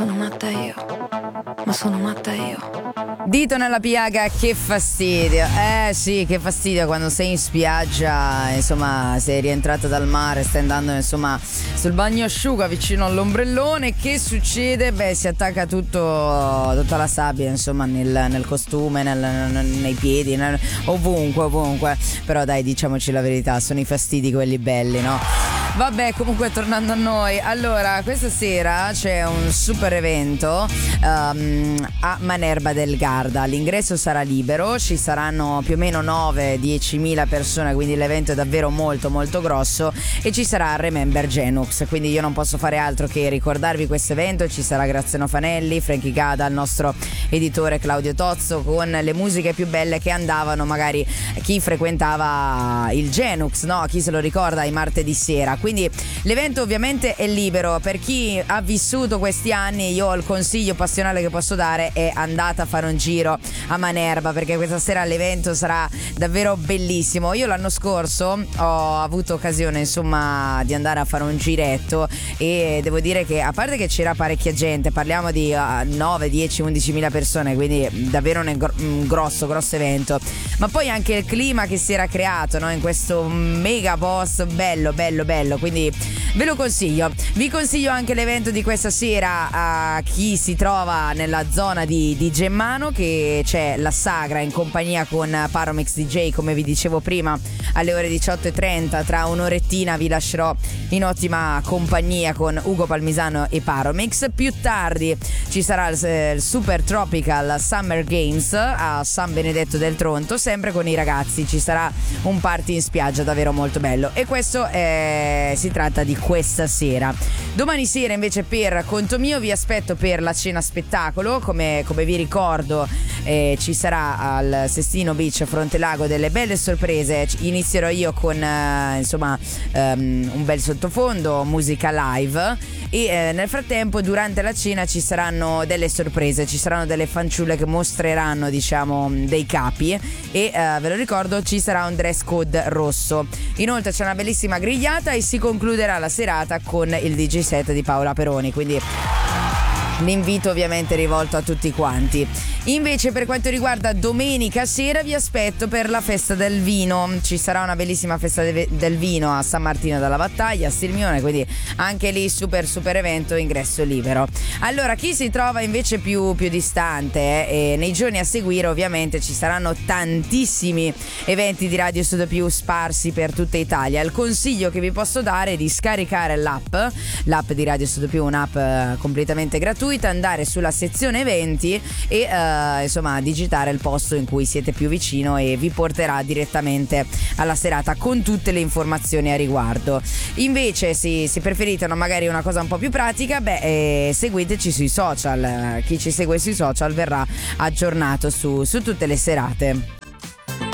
Sono matta io, ma sono matta io. Dito nella piaga, che fastidio. Sì, che fastidio quando sei in spiaggia, insomma, sei rientrato dal mare, stai andando insomma sul bagnasciuga vicino all'ombrellone. Che succede? Beh, si attacca tutta la sabbia insomma nel costume, nei piedi, ovunque. Però dai, diciamoci la verità, sono i fastidi quelli belli, no? Vabbè, comunque tornando a noi, allora questa sera c'è un super evento a Manerba del Garda. L'ingresso sarà libero, ci saranno più o meno 9-10.000 persone, quindi l'evento è davvero molto molto grosso e ci sarà Remember Genux, quindi io non posso fare altro che ricordarvi questo evento. Ci sarà Graziano Fanelli, Frankie Gada, il nostro editore Claudio Tozzo, con le musiche più belle che andavano magari chi frequentava il Genux, no? Chi se lo ricorda, i martedì sera. Quindi l'evento ovviamente è libero. Per chi ha vissuto questi anni, io il consiglio passionale che posso dare è andate a fare un giro a Manerba, perché questa sera l'evento sarà davvero bellissimo. Io l'anno scorso ho avuto occasione insomma di andare a fare un giretto e devo dire che, a parte che c'era parecchia gente, parliamo di 9, 10, 11.000 persone, quindi davvero un grosso evento, ma poi anche il clima che si era creato, no? In questo mega boss bello, quindi ve lo consiglio. Vi consiglio anche l'evento di questa sera a chi si trova nella zona di Gemmano, che c'è la Sagra in compagnia con Paromix DJ, come vi dicevo prima, alle ore 18:30. Tra un'orettina vi lascerò in ottima compagnia con Ugo Palmisano e Paromix. Più tardi ci sarà il Super Tropical Summer Games a San Benedetto del Tronto, sempre con i ragazzi. Ci sarà un party in spiaggia davvero molto bello, e questo si tratta di questa sera. Domani sera invece, per conto mio, vi aspetto per la cena spettacolo. Come vi ricordo, ci sarà al Sestino Beach Frontelago delle belle sorprese. Inizierò io con un bel sottofondo, musica live, e nel frattempo durante la cena ci saranno delle sorprese, ci saranno delle fanciulle che mostreranno dei capi, e ve lo ricordo, ci sarà un dress code rosso. Inoltre c'è una bellissima grigliata e si concluderà la serata con il DJ set di Paola Peroni, quindi l'invito ovviamente è rivolto a tutti quanti. Invece, per quanto riguarda domenica sera, vi aspetto per la festa del vino. Ci sarà una bellissima festa del vino a San Martino della Battaglia, a Sirmione, quindi anche lì super evento, ingresso libero. Allora, chi si trova invece più distante, nei giorni a seguire ovviamente ci saranno tantissimi eventi di Radio Studio Più sparsi per tutta Italia. Il consiglio che vi posso dare è di scaricare l'app di Radio Studio Più, un'app completamente gratuita, andare sulla sezione eventi e digitare il posto in cui siete più vicino, e vi porterà direttamente alla serata con tutte le informazioni a riguardo. Invece, se preferite magari una cosa un po' più pratica, seguiteci sui social. Chi ci segue sui social verrà aggiornato su tutte le serate.